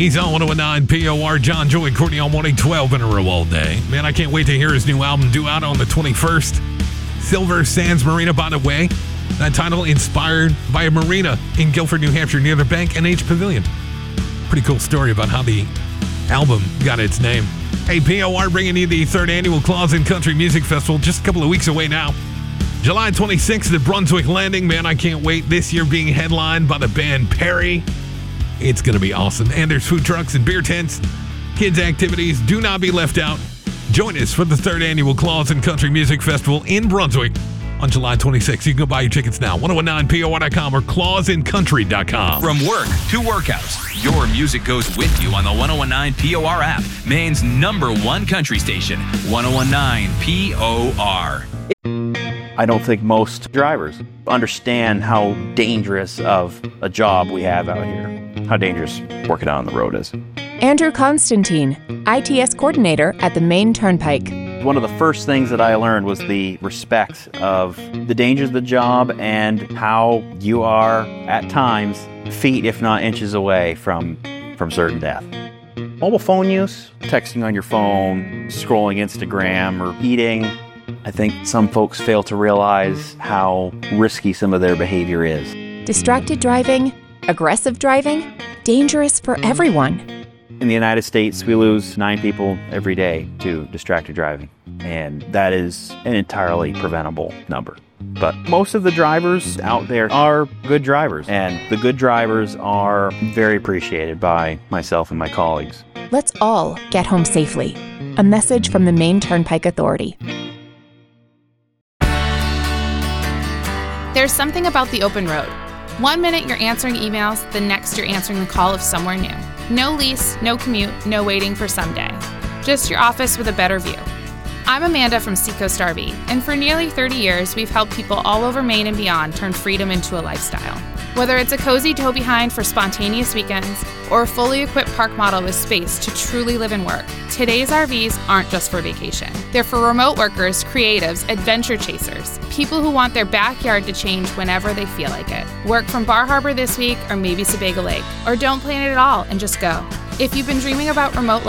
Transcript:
He's on 109 POR. John, Joey, Courtney all morning, 12 in a row all day. Man, I can't wait to hear his new album due out on the 21st. Silver Sands Marina, by the way. That title inspired by a marina in Guilford, New Hampshire, near the Bank NH Pavilion. Pretty cool story about how the album got its name. Hey, POR bringing you the 3rd annual Claus in Country Music Festival, just a couple of weeks away now. July 26th at Brunswick Landing. Man, I can't wait. This year being headlined by the band Perry. It's going to be awesome. And there's food trucks and beer tents. Kids' activities do not be left out. Join us for the 3rd annual Claus in Country Music Festival in Brunswick on July 26th. You can go buy your tickets now. 1019POR.com or clausincountry.com. From work to workouts, your music goes with you on the 1019 POR app. Maine's #1 country station, 1019 POR. I don't think most drivers understand how dangerous of a job we have out here, how dangerous working out on the road is. Andrew Constantine, ITS coordinator at the Maine Turnpike. One of the first things that I learned was the respect of the dangers of the job and how you are, at times, feet if not inches away from certain death. Mobile phone use, texting on your phone, scrolling Instagram, or eating. I think some folks fail to realize how risky some of their behavior is. Distracted driving, aggressive driving, dangerous for everyone. In the United States, we lose 9 people every day to distracted driving, and that is an entirely preventable number. But most of the drivers out there are good drivers, and the good drivers are very appreciated by myself and my colleagues. Let's all get home safely. A message from the Maine Turnpike Authority. There's something about the open road. 1 minute you're answering emails, the next you're answering the call of somewhere new. No lease, no commute, no waiting for someday. Just your office with a better view. I'm Amanda from Seacoast RV, and for nearly 30 years, we've helped people all over Maine and beyond turn freedom into a lifestyle. Whether it's a cozy tow behind for spontaneous weekends, or a fully equipped park model with space to truly live and work, today's RVs aren't just for vacation. They're for remote workers, creatives, adventure chasers, people who want their backyard to change whenever they feel like it. Work from Bar Harbor this week, or maybe Sebago Lake, or don't plan it at all and just go. If you've been dreaming about remote life